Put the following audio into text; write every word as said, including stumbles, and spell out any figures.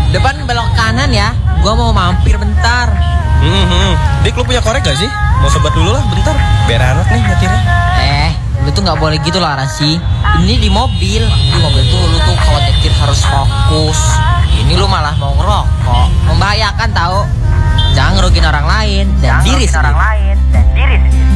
Depan belok kanan ya. Gua mau mampir bentar. Hmm, hmm. Dik, lu punya korek gak sih? Mau sobat dulu lah bentar. Biar anak nih nyetirnya. Eh, lu tuh nggak boleh gitu lah Rasi. Ini di mobil. Di mobil tuh lu tuh kalau nyetir harus fokus. Ini lu malah mau ngerokok. Membahayakan tahu. Jangan ngerugiin orang lain dan diri sendiri. Orang lain dan diri sendiri.